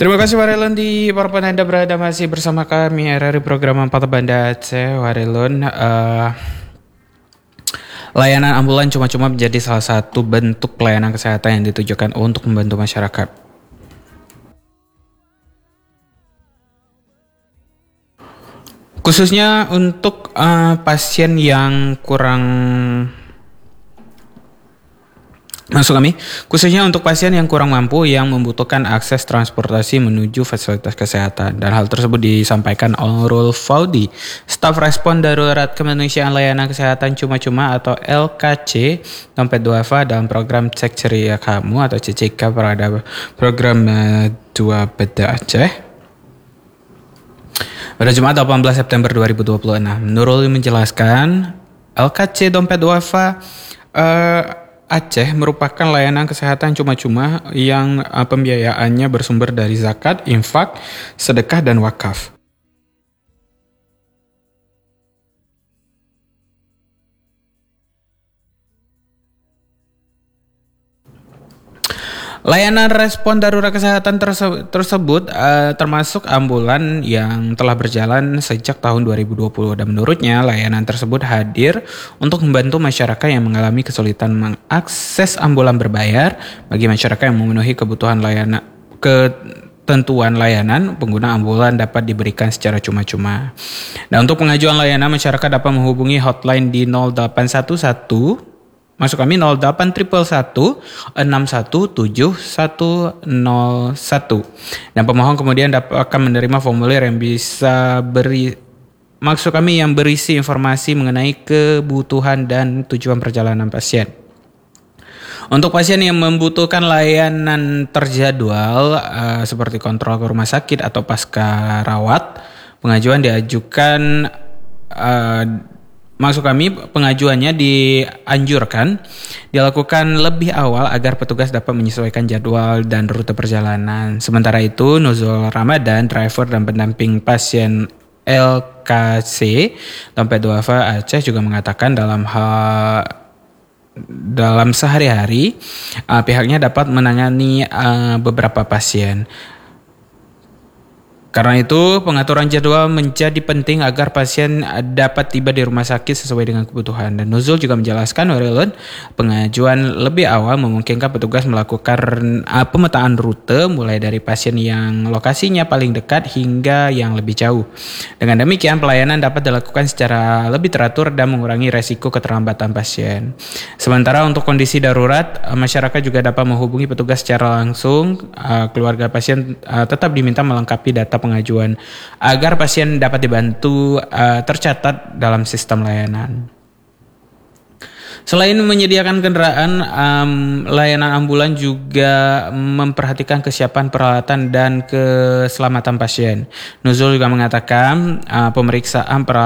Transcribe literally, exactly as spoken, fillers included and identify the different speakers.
Speaker 1: Terima kasih Warelon di Parpon Anda berada masih bersama kami R R I program empat Banda Aceh. Warelon, uh, layanan ambulan cuma-cuma menjadi salah satu bentuk pelayanan kesehatan yang ditujukan untuk membantu masyarakat. Khususnya untuk uh, pasien yang kurang Maksud kami, khususnya untuk pasien yang kurang mampu yang membutuhkan akses transportasi menuju fasilitas kesehatan. Dan hal tersebut disampaikan Aurul Faudi, staf respon darurat kemanusiaan layanan kesehatan cuma-cuma atau L K C Dompet Duafa dalam program Cek Ceria Kamu atau C C K pada program uh, Dua Beda Aceh pada Jumat delapan belas September dua ribu dua puluh enam. Nurul menjelaskan L K C Dompet Duafa uh, Aceh merupakan layanan kesehatan cuma-cuma yang uh, pembiayaannya bersumber dari zakat, infak, sedekah, dan wakaf. Layanan respon darurat kesehatan terse- tersebut uh, termasuk ambulan yang telah berjalan sejak tahun dua ribu dua puluh dan menurutnya layanan tersebut hadir untuk membantu masyarakat yang mengalami kesulitan mengakses ambulan berbayar bagi masyarakat yang memenuhi kebutuhan layanan ketentuan layanan pengguna ambulan dapat diberikan secara cuma-cuma. Nah, untuk pengajuan layanan masyarakat dapat menghubungi hotline di nol delapan satu satu Masuk kami nol delapan satu satu enam satu tujuh satu nol satu. Dan pemohon kemudian dapat akan menerima formulir yang bisa beri maksud kami yang berisi informasi mengenai kebutuhan dan tujuan perjalanan pasien. Untuk pasien yang membutuhkan layanan terjadwal uh, seperti kontrol ke rumah sakit atau pasca rawat, pengajuan diajukan uh, Maksud kami, pengajuannya dianjurkan dilakukan lebih awal agar petugas dapat menyesuaikan jadwal dan rute perjalanan. Sementara itu, Nuzul Ramadan, driver dan pendamping pasien L K C Dompet Duafa Aceh juga mengatakan dalam hal dalam sehari-hari uh, pihaknya dapat menangani uh, beberapa pasien. Karena itu, pengaturan jadwal menjadi penting agar pasien dapat tiba di rumah sakit sesuai dengan kebutuhan. Dan Nuzul juga menjelaskan, Warelon, pengajuan lebih awal memungkinkan petugas melakukan uh, pemetaan rute mulai dari pasien yang lokasinya paling dekat hingga yang lebih jauh. Dengan demikian, pelayanan dapat dilakukan secara lebih teratur dan mengurangi resiko keterlambatan pasien. Sementara untuk kondisi darurat, uh, masyarakat juga dapat menghubungi petugas secara langsung. Uh, keluarga pasien uh, tetap diminta melengkapi data pengajuan agar pasien dapat dibantu uh, tercatat dalam sistem layanan. Selain menyediakan kendaraan, um, layanan ambulan juga memperhatikan kesiapan peralatan dan keselamatan pasien. Nuzul juga mengatakan uh, pemeriksaan peralatan